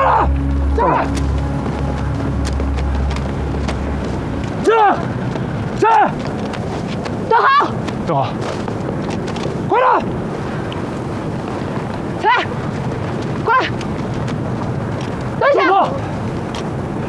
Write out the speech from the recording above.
了，下来，进来，起来， 蹲好， 正好，快点， 起来，快，蹲下，